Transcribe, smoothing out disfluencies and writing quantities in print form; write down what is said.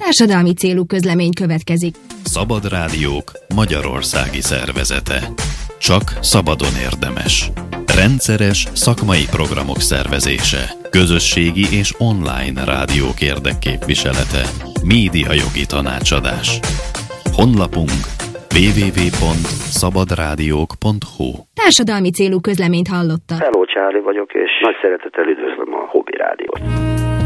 Társadalmi célú közlemény következik. Szabad Rádiók magyarországi szervezete. Csak szabadon érdemes. Rendszeres szakmai programok szervezése. Közösségi és online rádiók érdekképviselete. Médiajogi tanácsadás. Honlapunk www.szabadrádiók.hu. Társadalmi célú közleményt hallotta. Hello, Charlie vagyok, és nagy szeretettel üdvözlöm a Hobby Rádiót.